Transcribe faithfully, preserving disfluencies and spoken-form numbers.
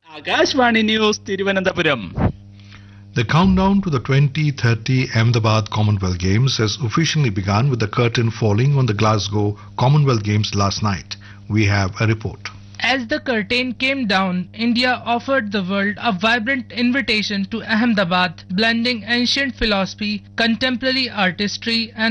Akashvani news Thiruvananthapuram. The countdown to the twenty thirty Ahmedabad Commonwealth Games has officially begun with the curtain falling on the Glasgow Commonwealth Games last night. We have a report. As the curtain came down, India offered the world a vibrant invitation to Ahmedabad, blending ancient philosophy, contemporary artistry and